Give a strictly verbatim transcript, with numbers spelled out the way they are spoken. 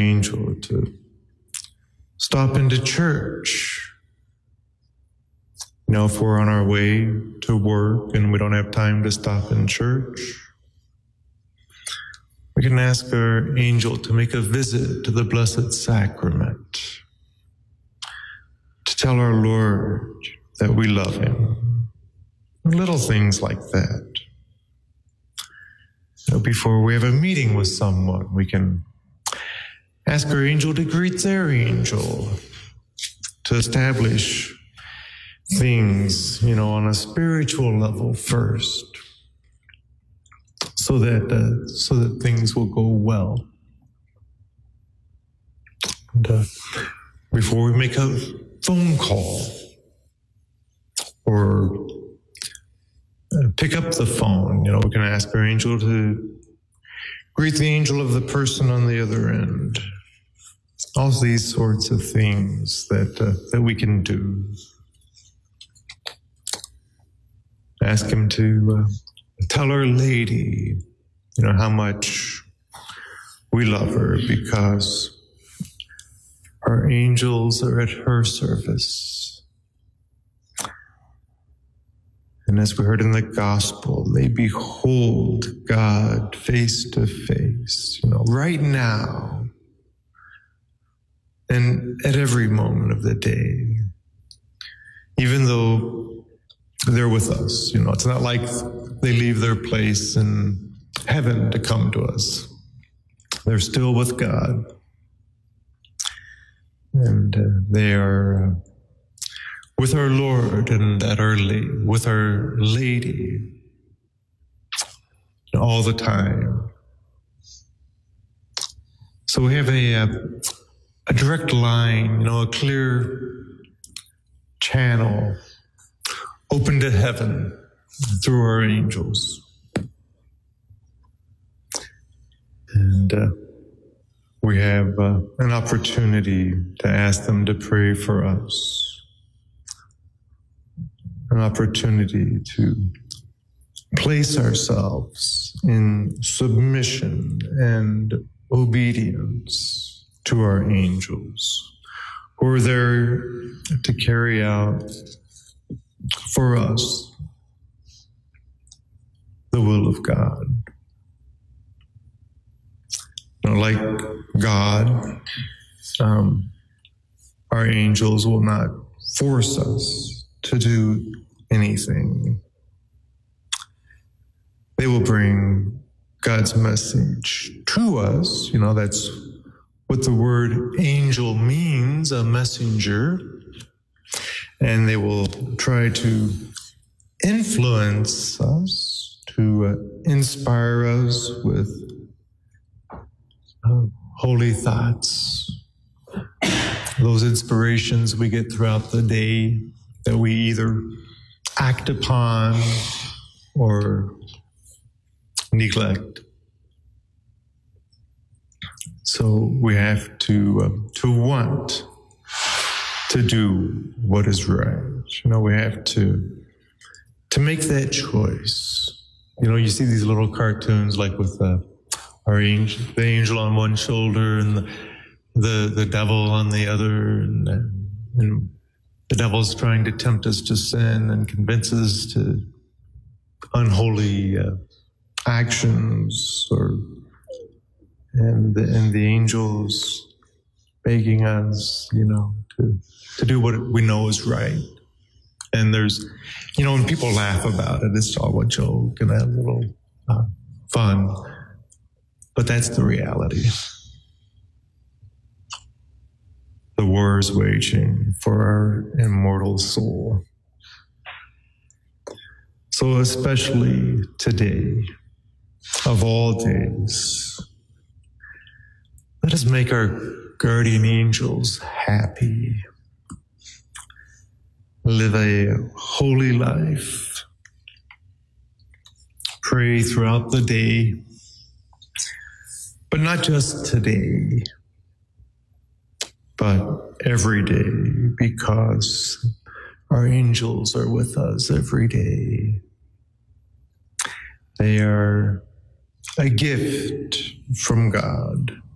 angel to stop into church. You know, if we're on our way to work and we don't have time to stop in church, we can ask our angel to make a visit to the Blessed Sacrament, to tell our Lord that we love him. Little things like that. You know, before we have a meeting with someone, we can ask our angel to greet their angel, to establish things, you know, on a spiritual level first, so that uh, so that things will go well. And, uh, before we make a phone call or uh, pick up the phone, you know, we can ask our angel to greet the angel of the person on the other end. All these sorts of things that uh, that we can do. Ask him to uh, tell Our Lady, you know, how much we love her, because our angels are at her service. And as we heard in the gospel, they behold God face to face, you know, right now and at every moment of the day, even though they're with us. You know, it's not like they leave their place in heaven to come to us. They're still with God. And uh, they are uh, with our Lord and at our la- with our Lady all the time. So we have a, a, a direct line, you know, a clear channel open to heaven through our angels. And uh, we have uh, an opportunity to ask them to pray for us. An opportunity to place ourselves in submission and obedience to our angels, who are there to carry out for us the will of God. You know, like God, um, our angels will not force us to do anything. They will bring God's message to us. You know, that's what the word angel means, a messenger. And they will try to influence us, to uh, inspire us with uh, holy thoughts. Those inspirations we get throughout the day that we either act upon or neglect. So we have to uh, to want to do what is right. You know, we have to to make that choice. You know, you see these little cartoons like with uh, our angel, the angel on one shoulder and the the, the devil on the other, and, and the devil's trying to tempt us to sin and convince us to unholy uh, actions, or and the, and the angels begging us, you know, to to do what we know is right. And there's, you know, when people laugh about it, it's all a joke and a little uh, fun, but that's the reality. The war is waging for our immortal soul. So especially today, of all days, let us make our guardian angels happy. Live a holy life. Pray throughout the day, but not just today, but every day, because our angels are with us every day. They are a gift from God.